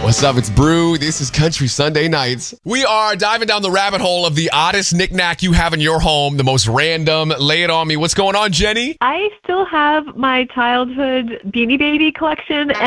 What's up? It's Brew. This is Country Sunday Nights. We are diving down the rabbit hole of the oddest knickknack you have in your home, the most random. Lay it on me. What's going on, Jenny? I still have my childhood Beanie Baby collection,